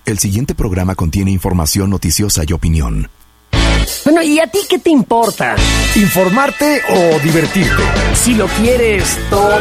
El siguiente programa contiene información noticiosa y opinión. Bueno, ¿y a ti qué te importa? ¿Informarte o divertirte? Si lo quieres todo.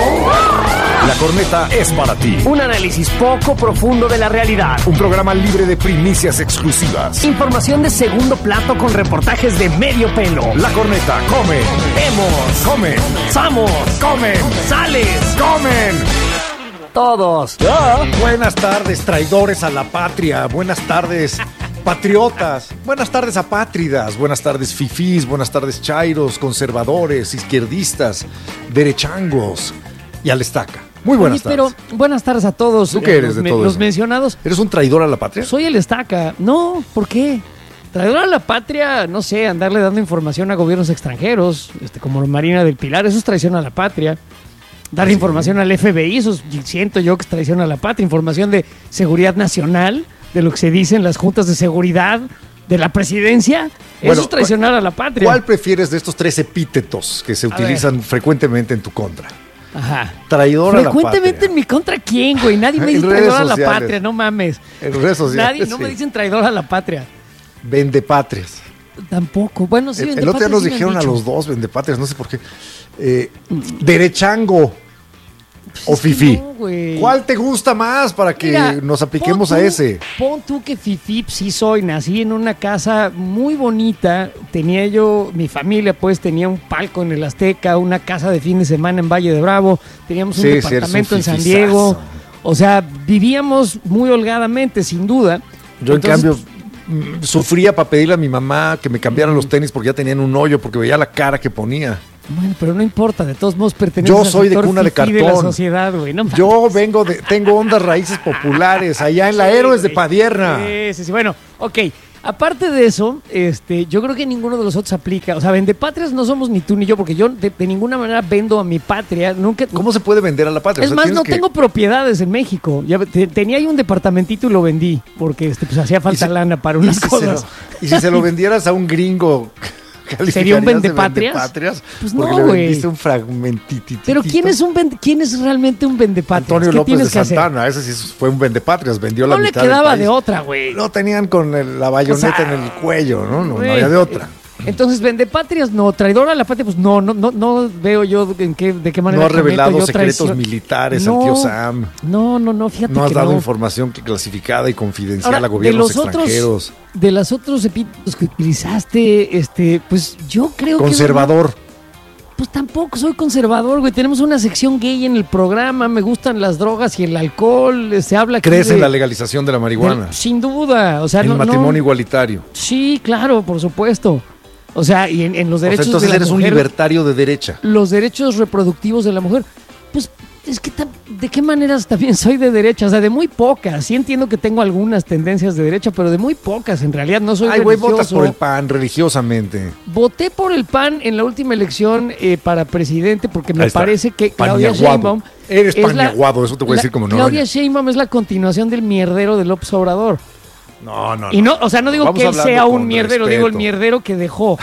La Corneta es para ti. Un análisis poco profundo de la realidad. Un programa libre de primicias exclusivas. Información de segundo plato con reportajes de medio pelo. La Corneta come. Vemos. Come. Somos. Comen. Sales. Comen. Todos. Buenas tardes, traidores a la patria. Buenas tardes, patriotas. Buenas tardes, apátridas. Buenas tardes, fifís. Buenas tardes, chairos, conservadores, izquierdistas, derechangos y al estaca. Muy buenas tardes. Pero buenas tardes a todos. ¿Tú qué eres de todo Los eso? mencionados. ¿Eres un traidor a la patria? Soy el estaca. No, ¿por qué? Traidor a la patria, no sé, andarle dando información a gobiernos extranjeros, como Marina del Pilar, eso es traición a la patria. Dar información al FBI, eso siento yo que es traición a la patria. Información de seguridad nacional, de lo que se dice en las juntas de seguridad de la presidencia. Eso es traicionar a la patria. ¿Cuál prefieres de estos tres epítetos que se utilizan frecuentemente en tu contra? Ajá. Traidor a la patria. Frecuentemente en mi contra, ¿quién, güey? Nadie me dice traidor a la patria, no mames. En redes sociales. No me dicen traidor a la patria. Vendepatrias. Tampoco. Bueno, sí, el otro día nos dijeron a los dos vendepatrias, no sé por qué. Derechango o fifí. No, ¿cuál te gusta más para que nos apliquemos a ese? Pon tú que fifí sí soy. Nací en una casa muy bonita. Mi familia pues tenía un palco en el Azteca, una casa de fin de semana en Valle de Bravo. Teníamos un departamento en San Diego. O sea, vivíamos muy holgadamente, sin duda. Yo en cambio sufría para pedirle a mi mamá que me cambiaran los tenis porque ya tenían un hoyo, porque veía la cara que ponía. Bueno, pero no importa, de todos modos pertenece Yo soy de cuna de cartón. De la sociedad, güey. No, yo tengo hondas raíces populares allá en la Héroes de Padierna. Sí. Bueno, ok. Aparte de eso, yo creo que ninguno de los otros aplica. O sea, vendepatrias no somos ni tú ni yo, porque yo de ninguna manera vendo a mi patria. Nunca. ¿Cómo se puede vender a la patria? Es más, no tengo propiedades en México. Tenía ahí un departamentito y lo vendí, porque pues hacía falta lana para unas cosas. ¿Y si se lo vendieras a un gringo? ¿Sería un vendepatrias? Pues no, porque le vendiste un fragmentitito. Pero ¿quién es realmente un vendepatrias? Antonio López de Santana, ese sí fue un vendepatrias, vendió la mitad del país. No le quedaba de otra, güey. Lo tenían con la bayoneta en el cuello, ¿no? No había de otra. Entonces, vendepatrias no, traidor a la patria, pues no veo yo de qué manera. No has revelado secretos militares al tío Sam. No, fíjate que no has dado información clasificada y confidencial a gobiernos extranjeros. De los otros epítetos que utilizaste, pues yo creo conservador. Pues tampoco soy conservador, güey. Tenemos una sección gay en el programa, me gustan las drogas y el alcohol, se habla... ¿Crees en la legalización de la marihuana? Sin duda, o sea... El matrimonio igualitario. Sí, claro, por supuesto. O sea, y en los derechos de la mujer... Entonces eres un libertario de derecha. Los derechos reproductivos de la mujer, pues es que ¿de qué maneras también soy de derecha? O sea, de muy pocas. Sí entiendo que tengo algunas tendencias de derecha, pero de muy pocas. En realidad no soy religioso. Güey, votas por el PAN religiosamente. Voté por el PAN en la última elección para presidente porque me parece que Claudia Sheinbaum... Eres paniaguado, eso te voy a decir como no. Claudia Sheinbaum es la continuación del mierdero de López Obrador. No. Y no, o sea, no digo que él sea un mierdero, digo el mierdero que dejó.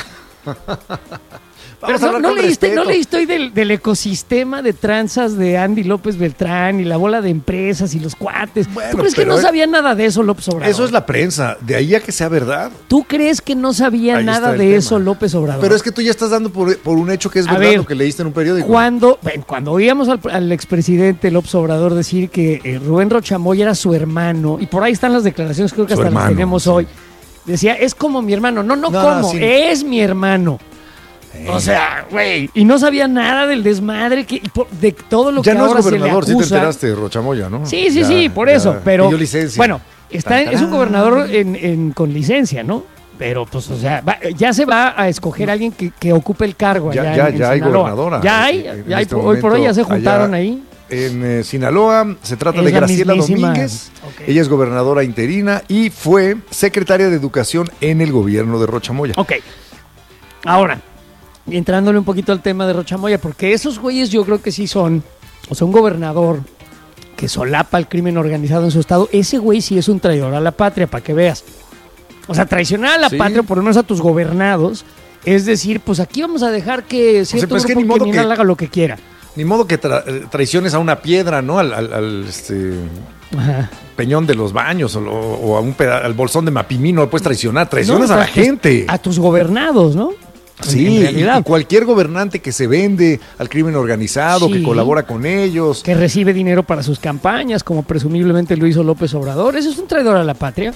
Pero no leíste hoy del ecosistema de tranzas de Andy López Beltrán y la bola de empresas y los cuates. Bueno, ¿Tú crees que no sabía nada de eso López Obrador? Eso es la prensa, de ahí a que sea verdad. ¿Tú crees que no sabía nada de eso López Obrador? Pero es que tú ya estás dando por un hecho que es verdad lo que leíste en un periódico. Cuando oíamos al expresidente López Obrador decir que Rubén Rochamoya era su hermano, y por ahí están las declaraciones, creo que hasta las tenemos hoy, decía, es como mi hermano. No, es mi hermano. O sea, güey, y no sabía nada del desmadre de todo lo que ahora se le acusa. Ya no es gobernador, sí te enteraste de Rochamoya, ¿no? Sí, por eso, pero pidió licencia. Bueno, es un gobernador con licencia, ¿no? Pero, pues, o sea, ya se va a escoger a alguien que ocupe el cargo allá en hay Sinaloa. gobernadora. Ya hay, hoy por hoy ya se juntaron ahí. En Sinaloa se trata de Graciela Domínguez. Okay. Ella es gobernadora interina y fue secretaria de Educación en el gobierno de Rochamoya. Ok. Ahora, entrándole un poquito al tema de Rochamoya, porque esos güeyes yo creo que sí son, o sea, un gobernador que solapa el crimen organizado en su estado, ese güey sí es un traidor a la patria, para que veas. O sea, traicionar a la patria, por lo menos a tus gobernados, es decir, pues aquí vamos a dejar que cierto grupo criminal haga lo que quiera. Ni modo que traiciones a una piedra, ¿no? Ajá. peñón de los baños o a al bolsón de Mapimí, no lo puedes traicionar. Traicionas a la gente. A tus gobernados, ¿no? Sí, en realidad. y cualquier gobernante que se vende al crimen organizado, Sí. que colabora con ellos. Que recibe dinero para sus campañas, como presumiblemente lo hizo López Obrador. ¿Eso es un traidor a la patria?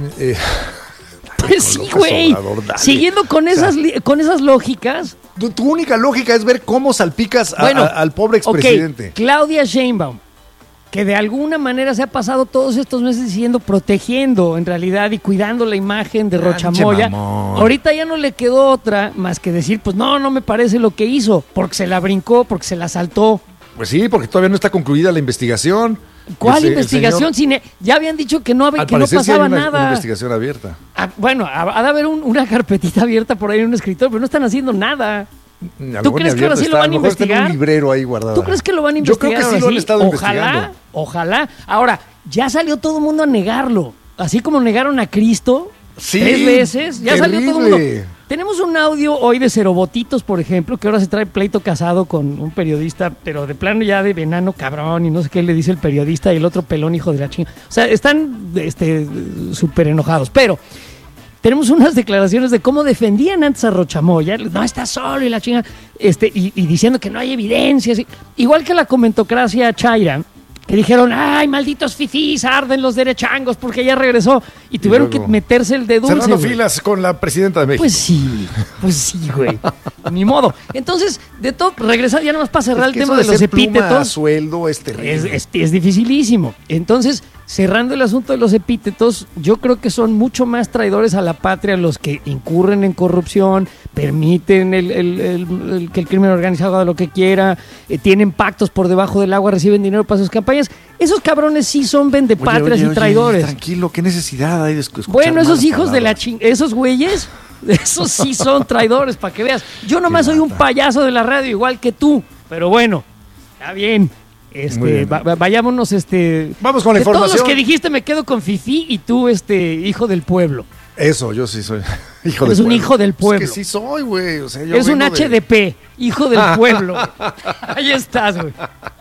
Pues sí, López güey. Obrador, dale. Siguiendo con con esas lógicas. Tu única lógica es ver cómo salpicas al pobre expresidente. Ok, Claudia Sheinbaum, que de alguna manera se ha pasado todos estos meses diciendo, protegiendo en realidad y cuidando la imagen de Rochamoya. Ahorita ya no le quedó otra más que decir, pues no me parece lo que hizo, porque se la brincó, porque se la saltó. Pues sí, porque todavía no está concluida la investigación. ¿Cuál investigación? Ya habían dicho que no pasaba sí hay una nada. investigación abierta. Bueno, ha de haber una carpetita abierta por ahí en un escritorio, pero no están haciendo nada. ¿Tú crees que ahora sí lo van a investigar? Está en un librero ahí guardado. ¿Tú crees que lo van a investigar? Yo creo que sí lo han estado investigando. Ojalá. Ahora, ya salió todo el mundo a negarlo. Así como negaron a Cristo 3 veces, ya terrible. salió todo el mundo. Tenemos un audio hoy de Cerobotitos, por ejemplo, que ahora se trae pleito casado con un periodista, pero de plano ya de venano cabrón y no sé qué le dice el periodista y el otro pelón hijo de la chinga. O sea, están súper enojados. Pero tenemos unas declaraciones de cómo defendían antes a Rochamoya. No, está solo y la chinga. Y diciendo que no hay evidencias. Igual que la comentocracia chaira, que dijeron, ay, malditos fifís, arden los derechangos porque ya regresó. Y tuvieron que meterse el de dulce. Cerrando filas con la presidenta de México. Pues sí, güey. Ni modo. Entonces, de todo, regresar ya nomás para cerrar el tema de los epítetos. A sueldo es terrible. Es dificilísimo. Entonces, cerrando el asunto de los epítetos, yo creo que son mucho más traidores a la patria los que incurren en corrupción, permiten que el crimen organizado haga lo que quiera, tienen pactos por debajo del agua, reciben dinero para sus campañas. Esos cabrones sí son vendepatrias y traidores. Tranquilo, ¿qué necesidad hay de escuchar? Bueno, esos hijos de la esos güeyes, esos sí son traidores, para que veas. Yo nomás soy un payaso de la radio, igual que tú, pero bueno, está bien. Vayámonos, vamos con la información. Todos los que dijiste me quedo con Fifi y tú, hijo del pueblo. Eso, yo sí soy hijo del pueblo. Eres un hijo del pueblo. Es que sí soy, güey. O sea, eres un HDP, hijo del pueblo. Ahí estás, güey.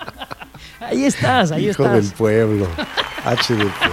Ahí estás. Hijo del pueblo. HDP.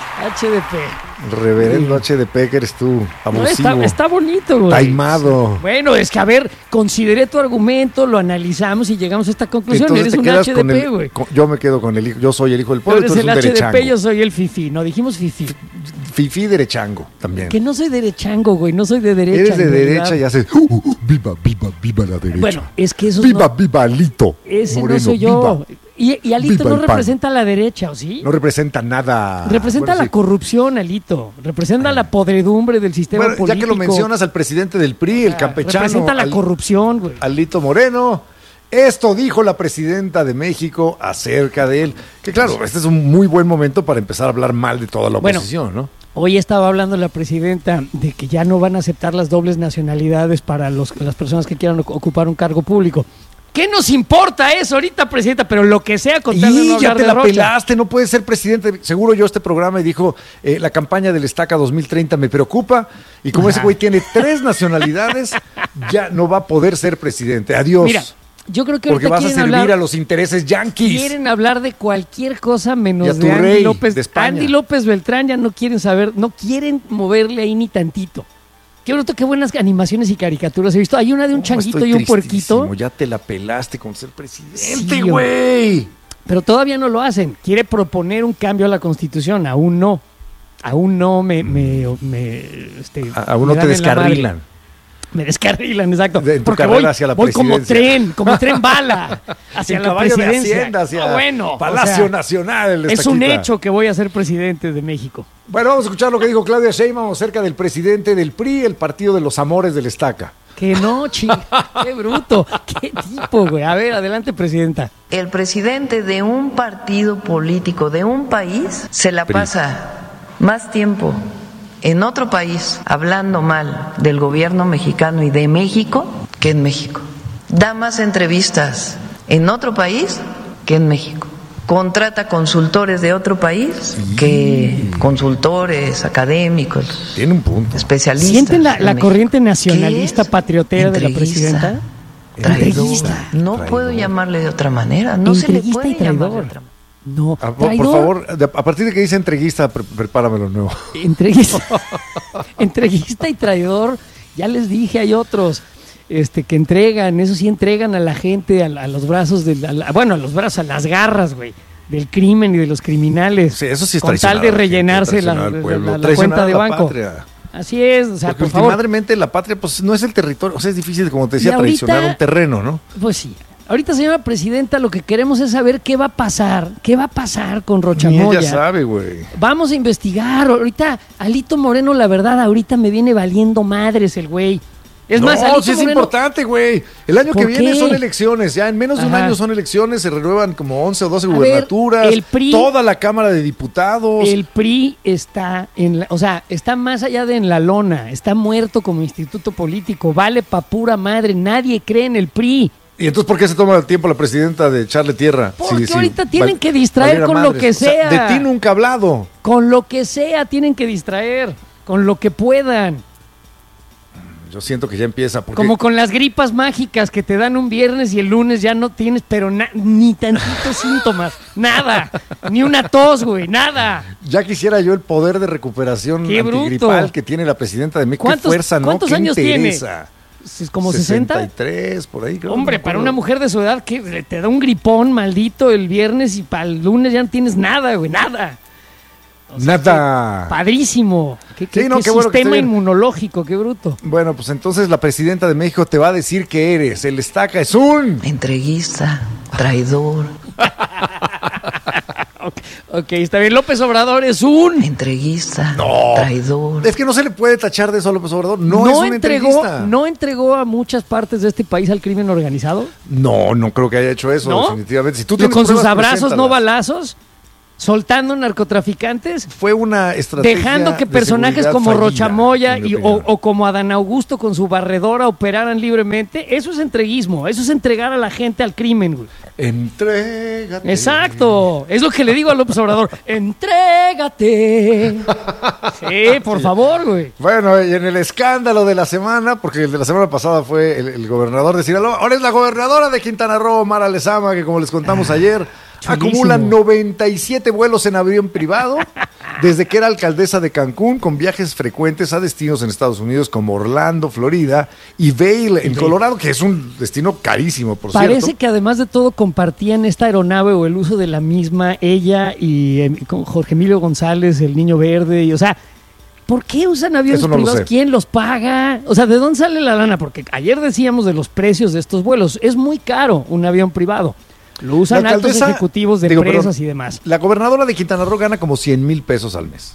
Reverendo HDP, que eres tú. Abusivo. No, está bonito, güey. Taimado. Bueno, es que a ver, consideré tu argumento, lo analizamos y llegamos a esta conclusión. Entonces, eres un HDP, güey. Yo me quedo con el hijo. Yo soy el hijo del pueblo. Tú eres el HDP, yo soy el Fifi. No, dijimos Fifi. Fifi derechango también. Que no soy derechango, güey. No soy de derecha. Eres de derecha y haces. Viva la derecha. Bueno, es que eso viva Alito. Ese Moreno, no soy yo. Viva. Y Alito Viva no representa a la derecha, ¿o sí? No representa nada. Representa la corrupción, Alito. Representa la podredumbre del sistema político. Ya que lo mencionas al presidente del PRI, el campechano. Representa la corrupción, güey. Alito Moreno. Esto dijo la presidenta de México acerca de él. Que claro, este es un muy buen momento para empezar a hablar mal de toda la oposición, ¿no? Hoy estaba hablando la presidenta de que ya no van a aceptar las dobles nacionalidades para las personas que quieran ocupar un cargo público. ¿Qué nos importa eso ahorita, presidenta? Pero lo que sea con tal de no ya hablar te de la Rocha. pelaste, no puedes ser presidente. Seguro yo este programa y dijo, la campaña del Estaca 2030 me preocupa. Y como ese güey tiene 3 nacionalidades, ya no va a poder ser presidente. Adiós. Mira, yo creo que porque vas a servir a los intereses yanquis. Quieren hablar de cualquier cosa menos de Andy López. De España. Andy López Beltrán ya no quieren saber, no quieren moverle ahí ni tantito. Qué bruto, qué buenas animaciones y caricaturas he visto. Hay una de un changuito y un puerquito. Ya te la pelaste con ser presidente, güey. Sí, pero todavía no lo hacen. Quiere proponer un cambio a la Constitución. Aún no. Aún no aún no te descarrilan. Me descarrilan, exacto. Porque voy hacia la presidencia. como tren bala hacia la presidencia. De Hacienda, hacia Palacio o sea, Nacional. Es un hecho que voy a ser presidente de México. Bueno, vamos a escuchar lo que dijo Claudia Sheinbaum acerca del presidente del PRI, el partido de los amores del Estaca. Que no, qué bruto, qué tipo, güey. A ver, adelante, presidenta. El presidente de un partido político de un país se la pasa más tiempo en otro país hablando mal del gobierno mexicano y de México que en México. Da más entrevistas en otro país que en México. Contrata consultores de otro país que consultores académicos. Tiene un punto. Especialistas. ¿Sienten la corriente nacionalista patriotera de la presidenta? Traidor. No puedo llamarle de otra manera. No se le puede llamar de otra manera. No, Por favor, a partir de que dice entreguista, prepáramelo nuevo. Entreguista y traidor, ya les dije, hay otros que entregan, eso sí entregan a la gente a los brazos, a las garras, güey, del crimen y de los criminales. Sí, eso sí es con tal de rellenarse la cuenta de banco. Patria. Así es, o sea, porque por últimamente la patria pues no es el territorio, o sea, es difícil, como te decía, ahorita, traicionar un terreno, ¿no? Pues sí. Ahorita, señora presidenta, lo que queremos es saber qué va a pasar con Rochamoya. Ni ella sabe, güey. Vamos a investigar. Ahorita, Alito Moreno, la verdad, ahorita me viene valiendo madres el güey. Es más, Alito sí es Moreno, importante, güey. El año que viene ¿qué? son elecciones. Ya en menos de un año son elecciones. Se renuevan como 11 o 12 gubernaturas. El PRI, toda la Cámara de Diputados. El PRI está está más allá de en la lona. Está muerto como instituto político. Vale pa' pura madre. Nadie cree en el PRI. ¿Y entonces por qué se toma el tiempo la presidenta de echarle tierra? Porque ahorita tienen que distraer con lo que sea. De ti nunca hablado. Con lo que sea tienen que distraer. Con lo que puedan. Yo siento que ya empieza. Como con las gripas mágicas que te dan un viernes y el lunes ya no tienes, pero ni tantitos síntomas. Nada. Ni una tos, güey. Nada. Ya quisiera yo el poder de recuperación antigripal que tiene la presidenta de México. ¿Qué fuerza, no? ¿Cuántos años tiene? ¿Como 60? 63, por ahí. Creo. Hombre, para una mujer de su edad que te da un gripón maldito el viernes y para el lunes ya no tienes nada, güey. Nada. Nada. Padrísimo. Qué sistema inmunológico, qué bruto. Bueno, pues entonces la presidenta de México te va a decir que eres. El Estaca es un entreguista, traidor. Ok, está bien. López Obrador es un entreguista, traidor. Es que no se le puede tachar de eso a López Obrador. No es un entreguista. ¿No entregó a muchas partes de este país al crimen organizado? No creo que haya hecho eso, ¿no? Definitivamente. Si tú tienes con sus abrazos, no balazos. Soltando narcotraficantes. Fue una estrategia. Dejando que personajes como Rochamoya o como Adán Augusto con su barredora operaran libremente. Eso es entreguismo. Eso es entregar a la gente al crimen, güey. Entrégate. Exacto. Es lo que le digo a López Obrador. Entrégate. Sí, por favor, güey. Bueno, y en el escándalo de la semana, porque el de la semana pasada fue el gobernador de Sinaloa. Ahora es la gobernadora de Quintana Roo, Mara Lezama, que como les contamos ayer, acumula 97 vuelos en avión privado desde que era alcaldesa de Cancún, con viajes frecuentes a destinos en Estados Unidos como Orlando, Florida, y Vail, en Colorado, que es un destino carísimo, por cierto. Parece que además de todo compartían esta aeronave o el uso de la misma ella y con Jorge Emilio González, el Niño Verde, y o sea, ¿por qué usan aviones privados? ¿Quién los paga? O sea, ¿de dónde sale la lana? Porque ayer decíamos de los precios de estos vuelos. Es muy caro un avión privado. Lo usan altos ejecutivos de empresas y demás. La gobernadora de Quintana Roo gana como 100,000 pesos al mes.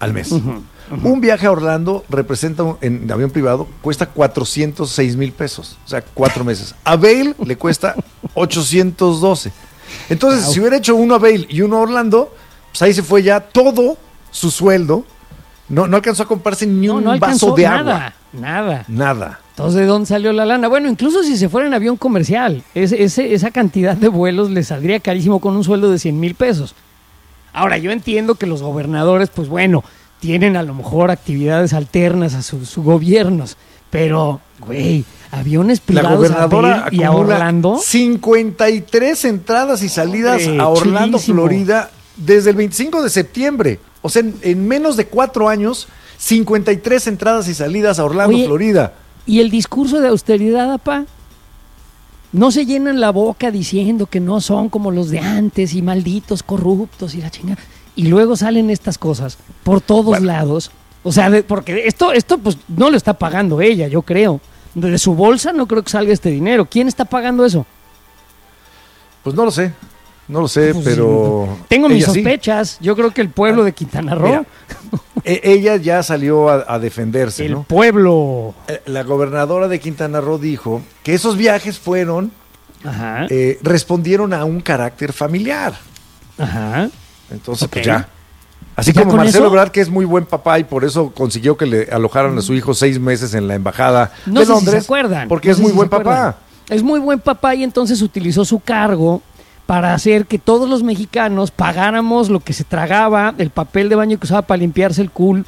Un viaje a Orlando representa, en avión privado, cuesta 406,000 pesos. O sea, 4 meses. A Vail le cuesta 812. Entonces, si hubiera hecho uno a Vail y uno a Orlando, pues ahí se fue ya todo su sueldo. No alcanzó a comprarse ni un vaso de agua. Nada. Entonces, ¿de dónde salió la lana? Bueno, incluso si se fuera en avión comercial, esa cantidad de vuelos le saldría carísimo con un sueldo de 100,000 pesos. Ahora, yo entiendo que los gobernadores, pues bueno, tienen a lo mejor actividades alternas a sus gobiernos, pero, güey, aviones privados a Vail y a Orlando. 53 entradas y salidas a Orlando, Florida, desde el 25 de septiembre. O sea, en menos de 4 años, 53 entradas y salidas a Orlando, Florida. ¿Y el discurso de austeridad, apá? No se llenan la boca diciendo que no son como los de antes y malditos, corruptos y la chingada. Y luego salen estas cosas por todos lados. O sea, porque esto pues no lo está pagando ella, yo creo. De su bolsa no creo que salga este dinero. ¿Quién está pagando eso? Pues no lo sé. No lo sé, pero... Tengo mis sospechas. Sí. Yo creo que el pueblo de Quintana Roo... Mira, ella ya salió a defenderse, el pueblo. La gobernadora de Quintana Roo dijo que esos viajes fueron... respondieron a un carácter familiar. Entonces, pues ya. Así como Marcelo Ebrard, que es muy buen papá y por eso consiguió que le alojaran a su hijo 6 meses en la embajada de Londres. Si se acuerdan. Porque es muy buen papá. Es muy buen papá y entonces utilizó su cargo para hacer que todos los mexicanos pagáramos lo que se tragaba, el papel de baño que usaba para limpiarse el culo,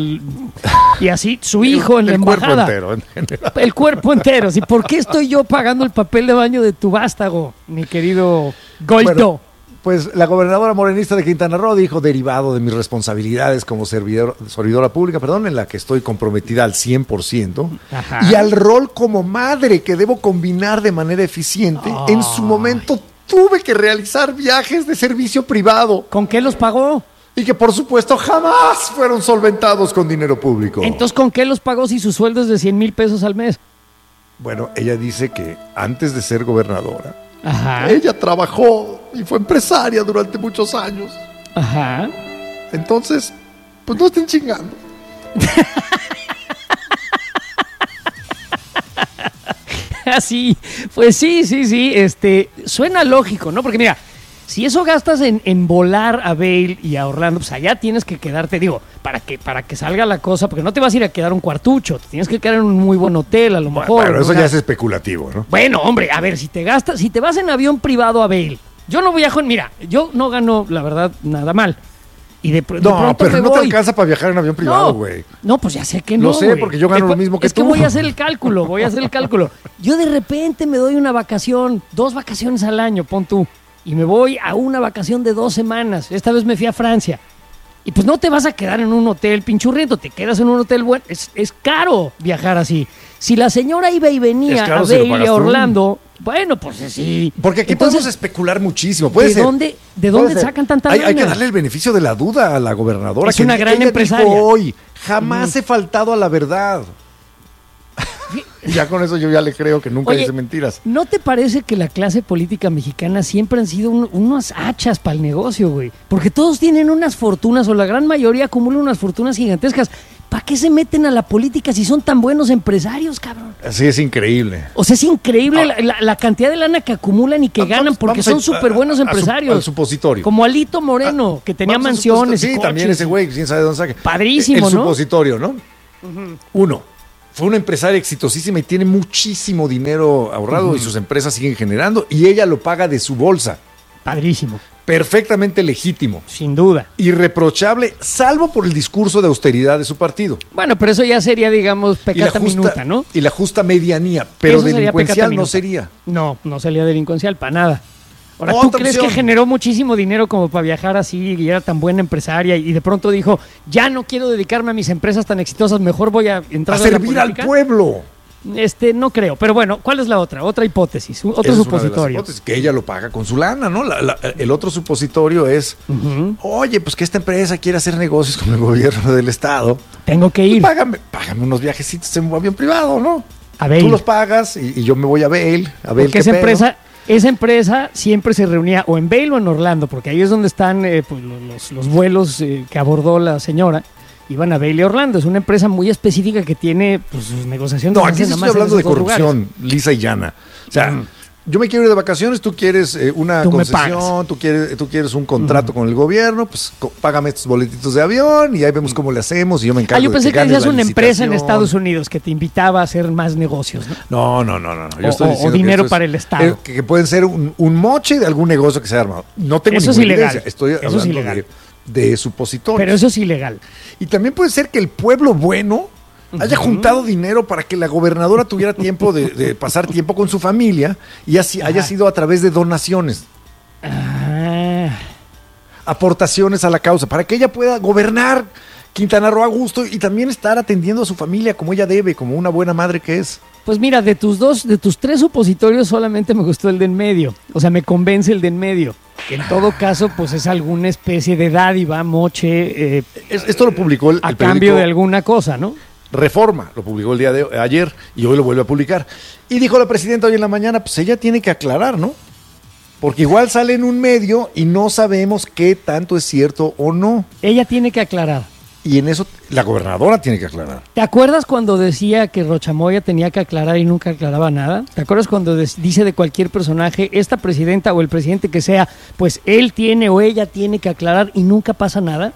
y así su hijo en la embajada. El cuerpo entero. ¿Sí? ¿Por qué estoy yo pagando el papel de baño de tu vástago, mi querido Goito? Bueno, Pues la gobernadora morenista de Quintana Roo dijo, derivado de mis responsabilidades como servidora pública, en la que estoy comprometida al 100%, Ajá. y al rol como madre que debo combinar de manera eficiente, en su momento tuve que realizar viajes de servicio privado. ¿Con qué los pagó? Y que por supuesto jamás fueron solventados con dinero público. Entonces, ¿con qué los pagó si su sueldo es de 100,000 pesos al mes? Bueno, ella dice que antes de ser gobernadora, Ajá. ella trabajó y fue empresaria durante muchos años. Ajá. Entonces, pues no estén chingando. Así, pues sí, suena lógico, ¿no? Porque mira, si eso gastas en volar a Vail y a Orlando, pues allá tienes que quedarte, digo, para que salga la cosa, porque no te vas a ir a quedar un cuartucho, te tienes que quedar en un muy buen hotel, a lo mejor. Pero eso ya es especulativo, ¿no? Bueno, hombre, a ver, si te vas en avión privado a Vail, yo no viajo mira, yo no gano, la verdad, nada mal. Y de pronto pero me no voy. te alcanza para viajar en avión privado, güey. No, pues ya sé que no, Lo sé, güey. porque yo gano lo mismo que Es tú. que voy a hacer el cálculo. Yo de repente me doy una vacación, 2 vacaciones al año, pon tú. Y me voy a una vacación de 2 semanas. Esta vez me fui a Francia. Y pues no te vas a quedar en un hotel pinchurriento, te quedas en un hotel bueno. Es caro viajar así. Si la señora iba y venía a si lo Vail y pagas a tú. Orlando, bueno, pues sí. Porque aquí Entonces, podemos especular muchísimo. Puede ¿de ser. dónde Puede ser. sacan tanta Hay lana? que darle el beneficio de la duda a la gobernadora. Es una gran ella empresaria. dijo hoy, jamás he faltado a la verdad. Ya con eso yo ya le creo que nunca Oye, dice mentiras. ¿no te parece que la clase política mexicana siempre han sido unas hachas para el negocio, güey? Porque todos tienen unas fortunas, o la gran mayoría acumulan unas fortunas gigantescas. ¿Para qué se meten a la política si son tan buenos empresarios, cabrón? Así es increíble. O sea, es increíble la cantidad de lana que acumulan y que ganan porque son súper buenos empresarios. Al supositorio. Como Alito Moreno, que tenía Vamos al mansiones y Sí, coches. también ese güey, quién sabe de dónde saque. Padrísimo, el ¿no? supositorio, ¿no? Uno, fue una empresaria exitosísima y tiene muchísimo dinero ahorrado y sus empresas siguen generando y ella lo paga de su bolsa. Padrísimo, Perfectamente legítimo. sin duda. Irreprochable, salvo por el discurso de austeridad de su partido. Bueno, pero eso ya sería, digamos, Y la pecata justa, minuta, ¿no? y la justa medianía, pero Eso sería delincuencial pecata no minuta. sería. No sería delincuencial para nada. Ahora, ¿tú Otra crees opción. que generó muchísimo dinero como para viajar así y era tan buena empresaria y de pronto dijo, ya no quiero dedicarme a mis empresas tan exitosas, mejor voy a entrar A a la servir al política"? pueblo. No creo, pero bueno, ¿cuál es la otra? Otra hipótesis, otro Esa es una de las supositorio. hipótesis, que ella lo paga con su lana, ¿no? El otro supositorio es, oye, pues que esta empresa quiere hacer negocios con el gobierno del estado. Tengo que ir Págame unos viajecitos en un avión privado, ¿no? a Vail. Tú los pagas y yo me voy a Vail, a ver Porque esa empresa siempre se reunía o en Vail o en Orlando, porque ahí es donde están pues, los vuelos que abordó la señora. Iban a Vail y Orlando. Es una empresa muy específica que tiene pues, sus negociaciones. No, aquí se sí hacen estoy nada más hablando en de esos dos corrupción, lisa y llana. O sea, yo me quiero ir de vacaciones, tú quieres una Tú me concesión, tú quieres un contrato con el gobierno, pues págame estos boletitos de avión y ahí vemos cómo le hacemos y yo me encargo yo pensé de que ganes decías la una empresa en licitación. Estados Unidos que te invitaba a hacer más negocios, ¿no? No. Yo O- estoy o diciendo que dinero esto es- para el Estado. que pueden ser un moche de algún negocio que se ha armado. No tengo Eso es ninguna ilegal. evidencia, estoy Eso es hablando ilegal. de supositorios. Pero eso es ilegal. Y también puede ser que el pueblo bueno haya juntado dinero para que la gobernadora tuviera tiempo de pasar tiempo con su familia y así haya sido a través de donaciones, Ah, aportaciones a la causa, para que ella pueda gobernar Quintana Roo a gusto y también estar atendiendo a su familia como ella debe, como una buena madre que es. pues mira, de tus 3 supositorios solamente me gustó el de en medio. O sea, me convence el de en medio. Que en todo caso, pues es alguna especie de dádiva, moche, Esto lo publicó el a periódico cambio de alguna cosa, ¿no? Reforma, lo publicó el día de ayer y hoy lo vuelve a publicar. Y dijo la presidenta hoy en la mañana, pues ella tiene que aclarar, ¿no? Porque igual sale en un medio y no sabemos qué tanto es cierto o no. Ella tiene que aclarar. Y en eso la gobernadora tiene que aclarar. ¿Te acuerdas cuando decía que Rochamoya tenía que aclarar y nunca aclaraba nada? ¿Te acuerdas cuando dice de cualquier personaje, esta presidenta o el presidente que sea, pues él tiene o ella tiene que aclarar y nunca pasa nada?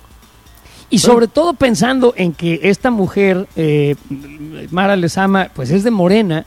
Y sobre todo pensando en que esta mujer, Mara Lezama, pues es de Morena,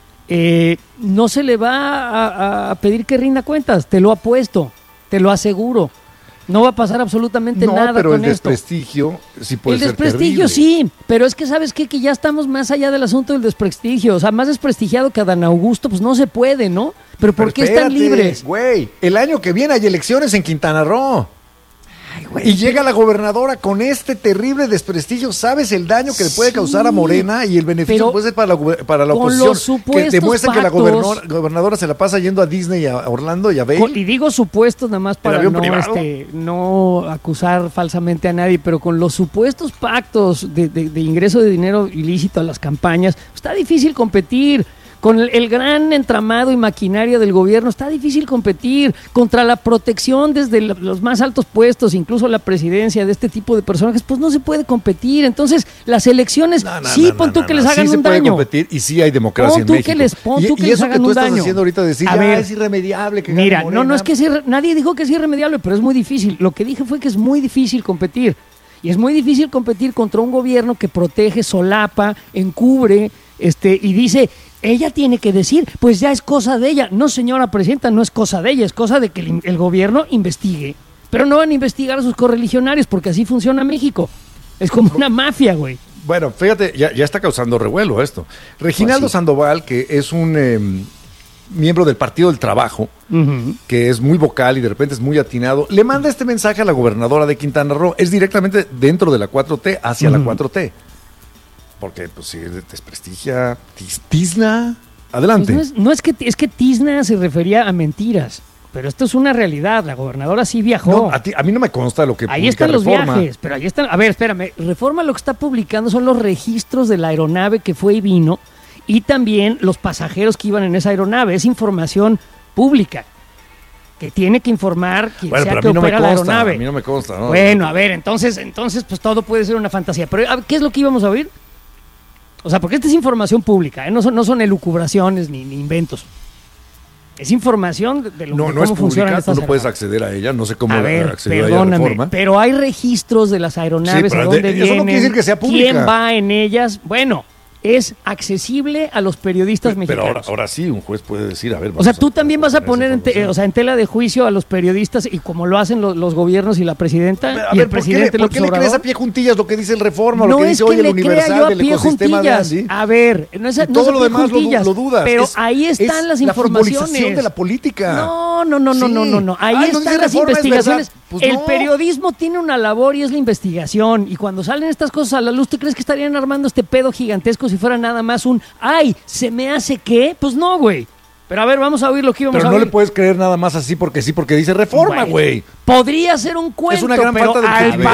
no se le va a pedir que rinda cuentas, te lo apuesto, te lo aseguro. No va a pasar absolutamente No, nada pero con el esto. desprestigio sí puede El ser desprestigio terrible. sí, pero es que ¿sabes qué? Que ya estamos más allá del asunto del desprestigio. O sea, más desprestigiado que Adán Augusto, pues no se puede, ¿no? ¿Pero por qué están libres? Güey, el año que viene hay elecciones en Quintana Roo. Ay, güey. Y llega la gobernadora con este terrible desprestigio. ¿Sabes el daño que le puede causar a Morena y el beneficio que puede ser para la con oposición? los supuestos Que demuestra que la pactos, gobernadora se la pasa yendo a Disney, a Orlando y a Vail. Y digo supuestos nada más para no acusar falsamente a nadie, pero con los supuestos pactos de ingreso de dinero ilícito a las campañas, está difícil competir. Con el gran entramado y maquinaria del gobierno está difícil competir contra la protección desde los más altos puestos, incluso la presidencia de este tipo de personajes, pues no se puede competir. Entonces, las elecciones, pon tú que les hagan un daño. Sí se puede competir y sí hay democracia en México. Pon tú que les hagan un daño. Y eso que tú estás haciendo ahorita, decir, es irremediable. Que mira, no es que nadie dijo que es irremediable, pero es muy difícil. Lo que dije fue que es muy difícil competir. Y es muy difícil competir contra un gobierno que protege, solapa, encubre, y dice... Ella tiene que decir, pues ya es cosa de ella. No, señora presidenta, no es cosa de ella, es cosa de que el gobierno investigue. Pero no van a investigar a sus correligionarios, porque así funciona México. Es como una mafia, güey. Bueno, fíjate, ya está causando revuelo esto. Reginaldo Sandoval, que es un miembro del Partido del Trabajo, que es muy vocal y de repente es muy atinado, le manda este mensaje a la gobernadora de Quintana Roo. Es directamente dentro de la 4T, hacia la 4T. Porque, pues, si desprestigia, tizna, adelante. Pues es que tizna se refería a mentiras, pero esto es una realidad. La gobernadora sí viajó. No, a mí no me consta lo que ahí están Reforma. Los viajes, pero ahí están. A ver, espérame. Reforma lo que está publicando son los registros de la aeronave que fue y vino y también los pasajeros que iban en esa aeronave. Es información pública que tiene que informar quien sea que opera la aeronave. A mí no me consta, ¿no? Bueno, a ver, entonces, pues todo puede ser una fantasía. Pero, ¿qué es lo que íbamos a oír? O sea, porque esta es información pública, no son elucubraciones ni inventos. Es información de lo que cómo funcionan estas tú no puedes acceder a ella, no sé cómo acceder a ella de forma. Pero hay registros de las aeronaves, a dónde vienen, eso no quiere decir que sea pública. Quién va en ellas. Bueno, es accesible a los periodistas mexicanos. Pero ahora sí, un juez puede decir, a ver... O sea, tú también vas a poner en tela de juicio a los periodistas, y como lo hacen los gobiernos y la presidenta, el presidente ¿por qué le crees a pie juntillas lo que dice el Reforma, lo que dice hoy el Universal, el ecosistema de Andy? A ver, no es todo lo demás lo dudas. Pero ahí están las informaciones. La futbolización de la política. No. Ahí están las investigaciones. Pues el periodismo tiene una labor y es la investigación. Y cuando salen estas cosas a la luz, ¿tú crees que estarían armando este pedo gigantesco si fuera nada más se me hace qué? Pues no, güey. Pero a ver, vamos a oír lo que íbamos a oír. Pero no le puedes creer nada más así porque dice Reforma, güey. Podría ser un cuento, es una gran pero falta de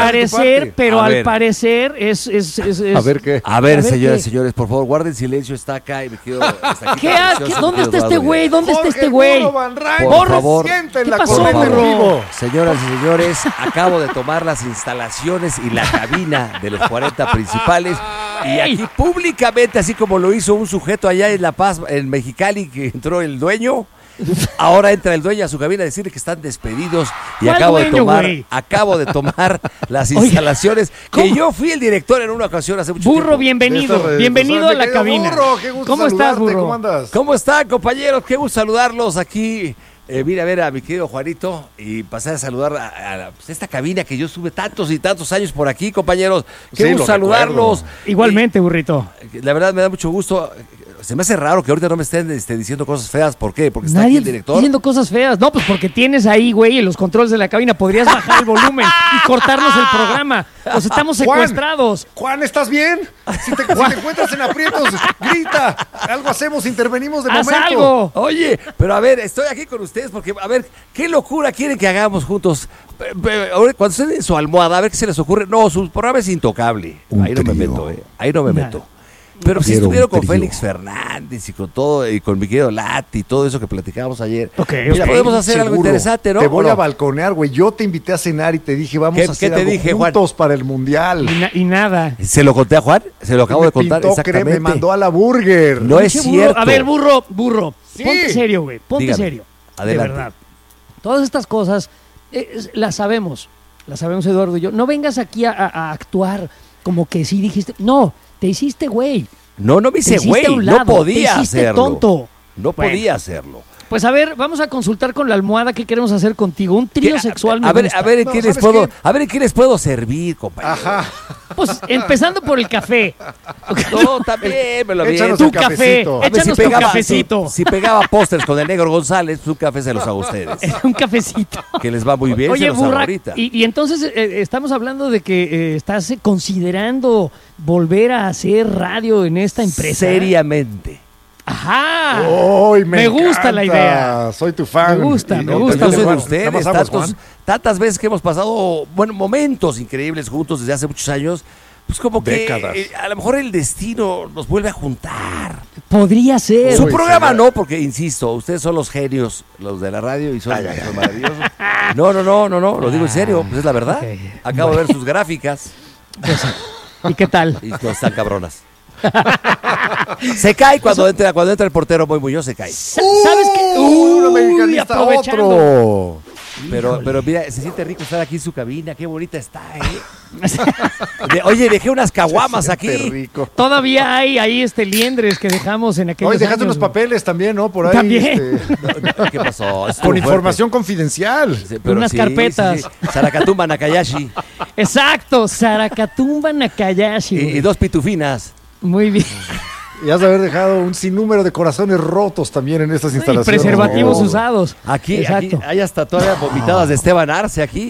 al parecer es... A ver qué. A ver, señores, por favor, guarden silencio, está acá y me quedo... ¿Dónde está este güey? ¿Dónde está este güey? Por favor. ¿Qué pasó, Burro? Señoras y señores, acabo de tomar las instalaciones y la cabina de los 40 principales y aquí públicamente, así como lo hizo un sujeto allá en La Paz, en Mexicali, que entró el dueño, ahora entra el dueño a su cabina a decirle que están despedidos y acabo de tomar las instalaciones. Que yo fui el director en una ocasión hace mucho tiempo. Burro, bienvenido a la cabina. Burro, qué gusto ¿Cómo estás, Burro? ¿Cómo andas? ¿Cómo están, compañeros? Qué gusto saludarlos aquí. Vine a ver a mi querido Juanito y pasar a saludar a esta cabina que yo estuve tantos y tantos años por aquí, compañeros. Qué gusto saludarlos. Igualmente, burrito. La verdad me da mucho gusto. Se me hace raro que ahorita no me estén diciendo cosas feas. ¿Por qué? Porque está aquí el director. Diciendo cosas feas. No, pues porque tienes ahí, güey, en los controles de la cabina. Podrías bajar el volumen y cortarnos el programa. Pues estamos secuestrados. Juan, ¿estás bien? Si te encuentras en aprietos, grita. Algo hacemos, intervenimos de momento. ¡Haz algo! Oye, pero a ver, estoy aquí con ustedes porque, a ver, ¿qué locura quieren que hagamos juntos? Cuando estén en su almohada, a ver qué se les ocurre. No, su programa es intocable. Ahí no me meto, Ahí no me meto. Pero si estuvieron con Félix Fernández y con todo, y con mi querido Lati y todo eso que platicábamos ayer, mira, podemos hacer algo interesante, ¿no? Te voy a balconear, güey. Yo te invité a cenar y te dije, vamos a hacer algo juntos para el Mundial. Y nada. ¿Se lo conté a Juan? Se lo acabo de contar exactamente. Me mandó a la burger. No es cierto. A ver, burro. Sí. Ponte serio, güey. Dígame. Serio. Adelante. De verdad. Todas estas cosas las sabemos. Las sabemos, Eduardo y yo. No vengas aquí a actuar como que sí dijiste. No. Te hiciste güey. No me hice güey, no podía hacerlo. Tonto. No Bueno. podía hacerlo. Pues a ver, vamos a consultar con la almohada qué queremos hacer contigo. Un trío ¿Qué? sexual me A ver, gusta. a ver, No, ¿en ¿sabes qué les puedo servir, compañero? Ajá. Pues empezando por el café. No, también me lo Échanos aviento. Tu el café, cafecito. A ver, échanos tu cafecito. si pegaba pósters con el Negro González, pues un café se los hago a ustedes. Un cafecito. Que les va muy bien, se Oye, los hago Burra, ahorita. y entonces estamos hablando de que estás considerando volver a hacer radio en esta empresa. Seriamente. Ajá. ¡Ay, Me gusta la encanta! idea. Soy tu fan. Me gusta, Y me no, gusta. Yo soy de Juan, ustedes, nada más aguas, Juan. tantas veces que hemos pasado, bueno, momentos increíbles juntos desde hace muchos años, pues como Décadas. que a lo mejor el destino nos vuelve a juntar. Podría ser. Su Uy, programa sería- no, porque insisto, ustedes son los genios, los de la radio, y son maravillosos. No, lo digo en serio, pues es la verdad. Ok. Acabo de ver sus gráficas ¿Y qué tal? y no están cabronas. Se cae cuando entra el portero Moy Muñoz, se cae. ¿Sabes qué? Uno mexicanista, aprovechando. otro. Pero mira, se siente rico estar aquí en su cabina, qué bonita está, Oye, dejé unas caguamas Qué aquí. rico. Todavía hay ahí liendres que dejamos en aquellos Oye, dejaste años, unos papeles también, ¿no? Por ahí. También. ¿Qué pasó? Estuvo Con fuerte. información confidencial. Sí, Unas carpetas. Sarakatumba Nakayashi Exacto, Sarakatumba Nakayashi. y dos pitufinas. Muy bien. Y has de haber dejado un sinnúmero de corazones rotos también en estas Y instalaciones. preservativos No. usados. Aquí Exacto. hay hasta todavía vomitadas de Esteban Arce aquí,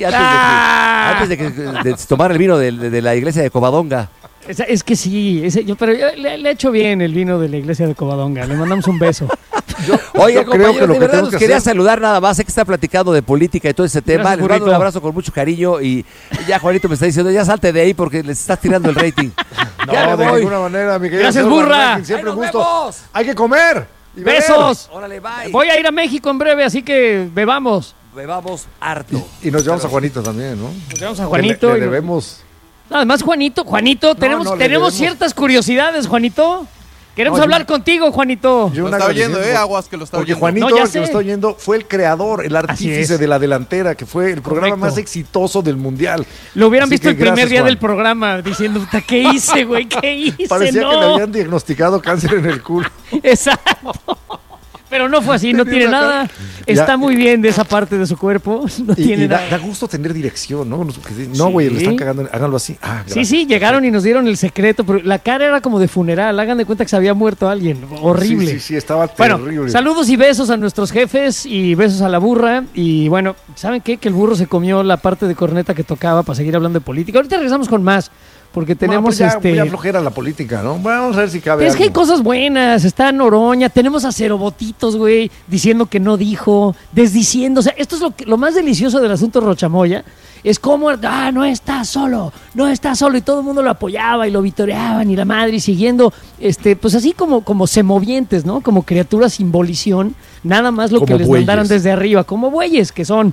antes de tomar el vino de la iglesia de Covadonga. Es que sí, pero yo le he hecho bien el vino de la iglesia de Covadonga. Le mandamos un beso. Oiga, Yo creo compañero, que lo de que verdad tengo nos que quería hacer- saludar nada más. Sé que está platicando de política y todo ese tema. Gracias, Les mando un burrito. abrazo con mucho cariño y ya Juanito me está diciendo, ya salte de ahí porque les estás tirando el rating. Ya No, me de voy. ninguna manera, mi querido Gracias, señor burra. Van Rankin, siempre ¡Ahí un nos gusto. vemos! Hay que comer. y beber. ¡Besos! Órale, bye. Voy a ir a México en breve, así que bebamos. Bebamos harto. Y nos llevamos a Juanito también, ¿no? Nos vemos a Juanito. Le y- debemos. Además, Juanito, tenemos, no, le tenemos debemos. ciertas curiosidades, Juanito. Queremos No, hablar yo- contigo, Juanito. Yo Lo una está cosa oyendo, diciendo, Aguas, que lo está Porque oyendo. Juanito, No, ya el que sé. lo está oyendo, fue el creador, el artífice es. de la delantera, que fue el programa Correcto. más exitoso del mundial. Lo hubieran Así visto que el primer gracias, día Juan. del programa diciendo, "Puta, ¿qué hice, güey? ¿Qué hice? Parecía no. que le habían diagnosticado cáncer en el culo. Exacto. Pero no fue así, no Tenía tiene una nada. cara- Está Ya. muy bien de esa parte de su cuerpo. No tiene Y da nada. gusto tener dirección, ¿no? No, güey, le Sí. están cagando. Háganlo así. Ah, Sí, gracias. sí, llegaron y nos dieron el secreto, pero la cara era como de funeral. Hagan de cuenta que se había muerto alguien. Horrible. Sí, estaba Bueno, terrible. saludos y besos a nuestros jefes y besos a la burra. Y bueno, ¿saben qué? Que el burro se comió la parte de corneta que tocaba para seguir hablando de política. Ahorita regresamos con más, porque tenemos No, pues ya flojera la política, ¿no? Vamos a ver si cabe. Pero es que hay algo. cosas buenas, está Noroña, tenemos a Cerobotitos, güey, diciendo que no dijo, desdiciendo, o sea, esto es lo más delicioso del asunto Rochamoya, es como, no está solo, y todo el mundo lo apoyaba y lo vitoreaban y la madre y siguiendo, pues así como semovientes, ¿no? Como criaturas sin volición, nada más lo Como que les bueyes. mandaran desde arriba, como bueyes que son,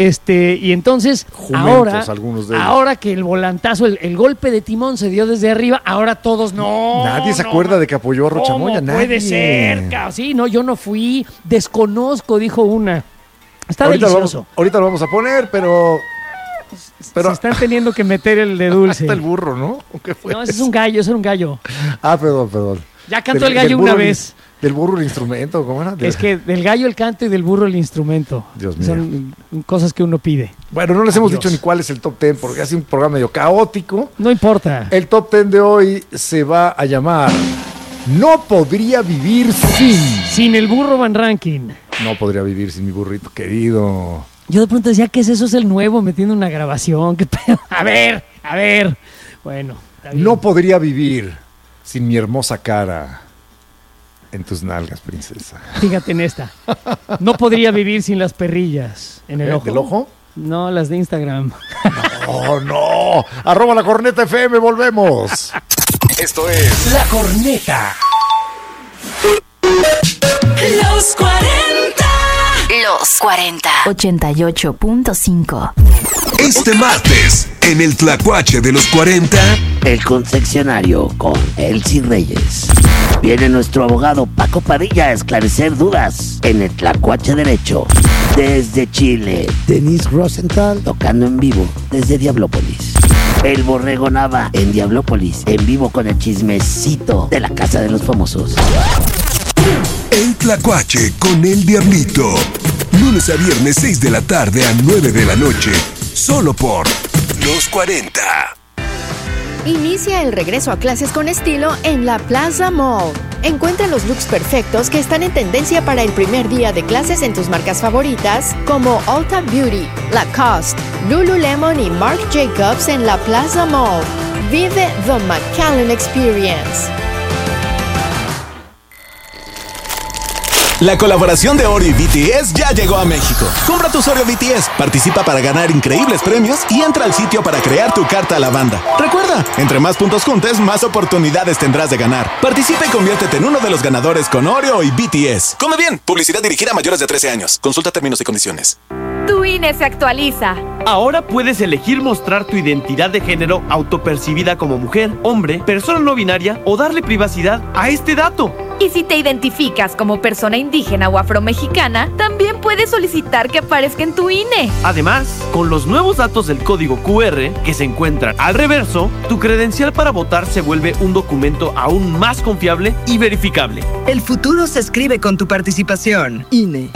y entonces Jumentos, algunos de ellos. ahora que el volantazo, el golpe de timón se dio desde arriba, ahora todos no. Nadie se no, acuerda de que apoyó a Rochamoya. ¿Cómo puede Nadie. ser? Sí, no, yo no fui, desconozco, dijo una. Está Ahorita delicioso. ahorita lo vamos a poner, pero Se están teniendo que meter el de dulce. hasta el burro, ¿no? ¿Qué fue No, ese es eso? un gallo, ese era un gallo. Ah, perdón. Ya cantó Del- el gallo del una burro el- vez. Del burro el instrumento, ¿cómo era? Es que del gallo el canto y del burro el instrumento. Dios mío. Son cosas que uno pide. Bueno, no les hemos Adiós. dicho ni cuál es el top 10 porque ha sido un programa medio caótico. No importa. El top 10 de hoy se va a llamar No podría vivir sin. Sin el burro Van Rankin. No podría vivir sin mi burrito querido. Yo de pronto decía que eso es el nuevo metiendo una grabación. ¿Qué pedo? A ver. Bueno. Está bien. No podría vivir sin mi hermosa cara en tus nalgas, princesa. Fíjate en esta. No podría vivir sin las perrillas. ¿En el ojo? ¿Del ojo? No, las de Instagram. ¡Oh, no! ¡Arroba la corneta FM! ¡Volvemos! Esto es La Corneta. Los 40. Los 40. 88.5. este martes en el Tlacuache de los 40. El Confeccionario con Elsie Reyes. Viene nuestro abogado Paco Padilla a esclarecer dudas en el Tlacuache Derecho. Desde Chile, Denise Rosenthal tocando en vivo desde Diablópolis. El Borrego Nava en Diablópolis, en vivo con el chismecito de la Casa de los Famosos. El Tlacuache con el Diablito. Lunes a viernes 6 de la tarde a 9 de la noche. Solo por Los 40. Inicia el regreso a clases con estilo en la Plaza Mall. Encuentra los looks perfectos que están en tendencia para el primer día de clases en tus marcas favoritas como Ulta Beauty, Lacoste, Lululemon y Marc Jacobs en la Plaza Mall. Vive The McAllen Experience. La colaboración de Oreo y BTS ya llegó a México. Compra tus Oreo BTS, participa para ganar increíbles premios y entra al sitio para crear tu carta a la banda. Recuerda, entre más puntos juntes, más oportunidades tendrás de ganar. Participa y conviértete en uno de los ganadores con Oreo y BTS. Come bien, publicidad dirigida a mayores de 13 años. Consulta términos y condiciones. Tu INE se actualiza. Ahora puedes elegir mostrar tu identidad de género autopercibida como mujer, hombre, persona no binaria o darle privacidad a este dato. Y si te identificas como persona indígena o afromexicana, también puedes solicitar que aparezca en tu INE. Además, con los nuevos datos del código QR que se encuentran al reverso, tu credencial para votar se vuelve un documento aún más confiable y verificable. El futuro se escribe con tu participación. INE.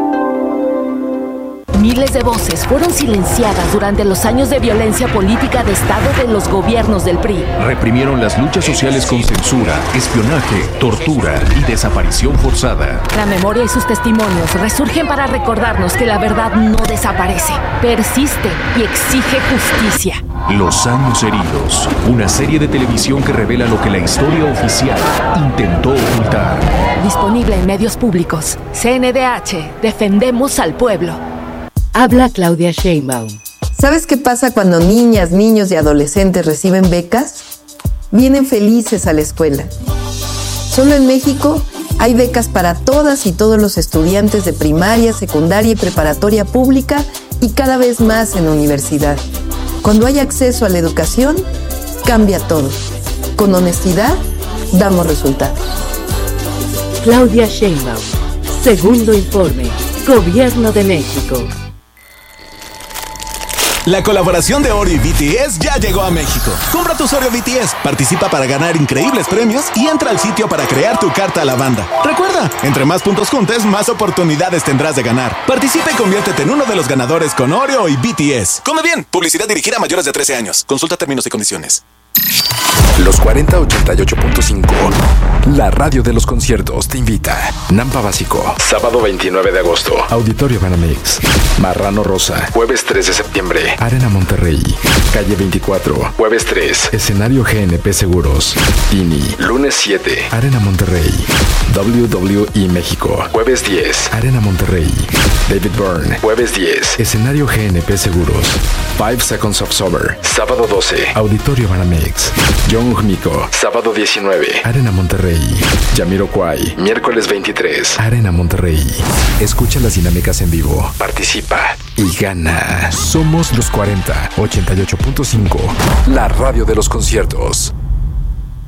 Miles de voces fueron silenciadas durante los años de violencia política de Estado de los gobiernos del PRI. Reprimieron las luchas sociales con censura, espionaje, tortura y desaparición forzada. La memoria y sus testimonios resurgen para recordarnos que la verdad no desaparece, persiste y exige justicia. Los años heridos, una serie de televisión que revela lo que la historia oficial intentó ocultar. Disponible en medios públicos. CNDH, defendemos al pueblo. Habla Claudia Sheinbaum. ¿Sabes qué pasa cuando niñas, niños y adolescentes reciben becas? Vienen felices a la escuela. Solo en México hay becas para todas y todos los estudiantes de primaria, secundaria y preparatoria pública y cada vez más en universidad. Cuando hay acceso a la educación, cambia todo. Con honestidad, damos resultados. Claudia Sheinbaum. Segundo informe. Gobierno de México. La colaboración de Oreo y BTS ya llegó a México. Compra tus Oreo BTS, participa para ganar increíbles premios y entra al sitio para crear tu carta a la banda. Recuerda, entre más puntos juntes, más oportunidades tendrás de ganar. Participa y conviértete en uno de los ganadores con Oreo y BTS. Come bien, publicidad dirigida a mayores de 13 años. Consulta términos y condiciones. Los 40 88.5. La radio de los conciertos te invita. Nampa Básico, sábado 29 de agosto. Auditorio Banamex. Marrano Rosa, jueves 3 de septiembre. Arena Monterrey. Calle 24, jueves 3. Escenario GNP Seguros. Tini, lunes 7. Arena Monterrey. WWE México, jueves 10. Arena Monterrey. David Byrne, jueves 10. Escenario GNP Seguros. 5 Seconds of Summer, sábado 12. Auditorio Banamex. Young Miko, sábado 19. Arena Monterrey. Jamiroquai, miércoles 23. Arena Monterrey. Escucha las dinámicas en vivo. Participa y gana. Somos los 40 88.5. La radio de los conciertos.